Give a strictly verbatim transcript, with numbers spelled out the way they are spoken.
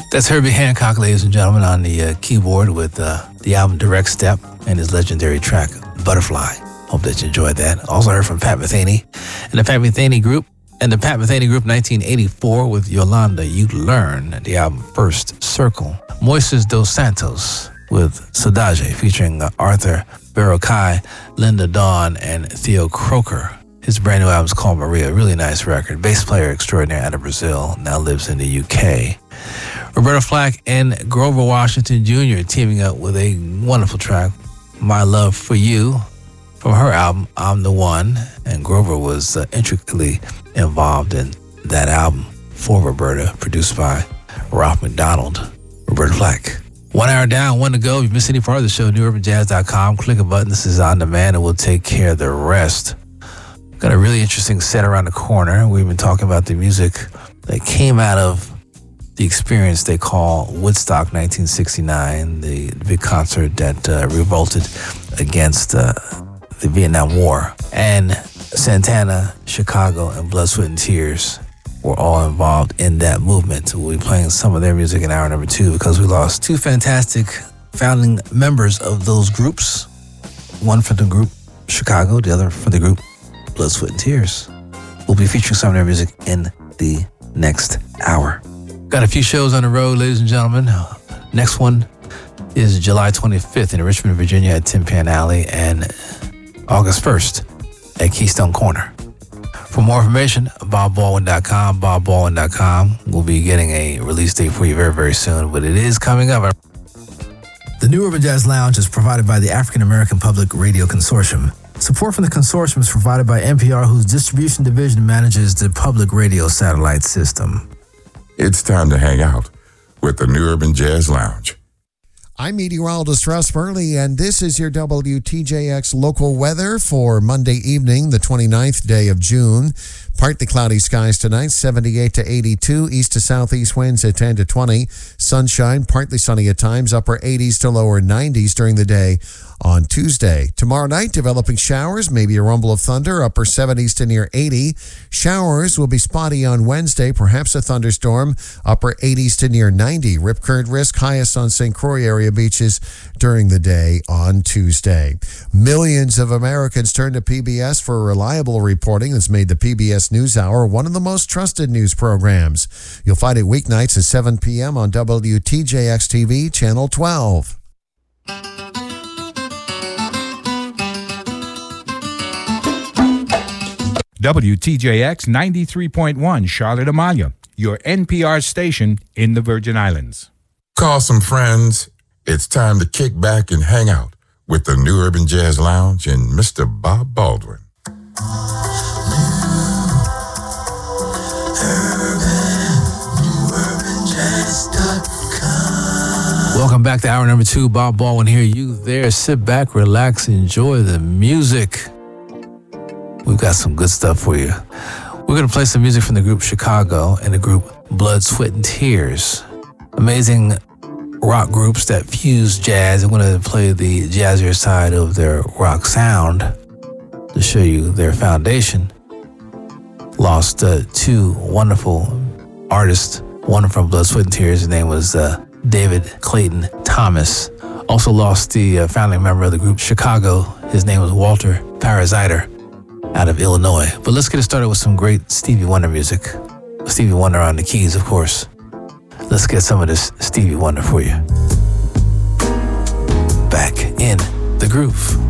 That's Herbie Hancock, ladies and gentlemen, on the uh, keyboard with uh, the album Direct Step and his legendary track, Butterfly. Hope that you enjoyed that. Also heard from Pat Metheny and the Pat Metheny Group and the Pat Metheny Group nineteen eighty-four with Yolanda You Learn, the album First Circle. Moises dos Santos with Saudade featuring uh, Arthur Verocai, Linda Dawn, and Theo Croker. His brand new album is called Maria, really nice record. Bass player extraordinaire out of Brazil, now lives in the U K. Roberta Flack and Grover Washington Junior teaming up with a wonderful track, My Love for You, from her album, I'm the One. And Grover was uh, intricately involved in that album for Roberta, produced by Ralph McDonald. Roberta Flack. One hour down, one to go. If you missed any part of the show, new urban jazz dot com. Click a button. This is on demand, and we'll take care of the rest. Got a really interesting set around the corner. We've been talking about the music that came out of the experience they call Woodstock nineteen sixty-nine, the big concert that uh, revolted against uh, the Vietnam War. And Santana, Chicago, and Blood, Sweat, and Tears were all involved in that movement. We'll be playing some of their music in hour number two because we lost two fantastic founding members of those groups. One for the group Chicago, the other for the group Blood, Sweat, and Tears. We'll be featuring some of their music in the next hour. Got a few shows on the road, ladies and gentlemen. Next one is July twenty-fifth in Richmond, Virginia at Tin Pan Alley, and August first at Keystone Corner. For more information, bob baldwin dot com, bob baldwin dot com. We'll be getting a release date for you very, very soon, but it is coming up. The New Urban Jazz Lounge is provided by the African American Public Radio Consortium. Support from the consortium is provided by N P R, whose distribution division manages the public radio satellite system. It's time to hang out with the New Urban Jazz Lounge. I'm meteorologist Russ Burley, and this is your W T J X local weather for Monday evening, the twenty-ninth day of June. Partly cloudy skies tonight, seventy-eight to eighty-two. East to southeast winds at ten to twenty. Sunshine, partly sunny at times, upper eighties to lower nineties during the day on Tuesday. Tomorrow night, developing showers, maybe a rumble of thunder, upper seventies to near eighty. Showers will be spotty on Wednesday, perhaps a thunderstorm, upper eighties to near ninety. Rip current risk highest on Saint Croix area beaches during the day on Tuesday. Millions of Americans turn to P B S for reliable reporting that's made the P B S NewsHour one of the most trusted news programs. You'll find it weeknights at seven p.m. on W T J X T V, Channel twelve. W T J X ninety-three point one, Charlotte Amalia, your N P R station in the Virgin Islands. Call some friends. It's time to kick back and hang out with the New Urban Jazz Lounge and Mister Bob Baldwin. Welcome back to hour number two. Bob Baldwin here. You there. Sit back, relax, enjoy the music. We've got some good stuff for you. We're going to play some music from the group Chicago and the group Blood, Sweat, and Tears. Amazing rock groups that fuse jazz. I'm going to play the jazzier side of their rock sound to show you their foundation. Lost uh, two wonderful artists, one from Blood, Sweat, and Tears. His name was uh, David Clayton Thomas. Also lost the uh, founding member of the group Chicago. His name was Walter Paraziter out of Illinois. But let's get it started with some great Stevie Wonder music. Stevie Wonder on the keys, of course. Let's get some of this Stevie Wonder for you. Back in the groove.